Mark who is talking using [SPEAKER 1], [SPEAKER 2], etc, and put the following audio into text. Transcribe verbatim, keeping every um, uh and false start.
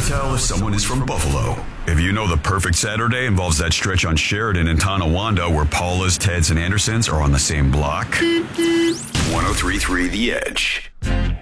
[SPEAKER 1] tell if someone is from Buffalo? If you know the perfect Saturday involves that stretch on Sheridan and Tonawanda where Paula's, Ted's, and Andersons are on the same block. ten three three The Edge.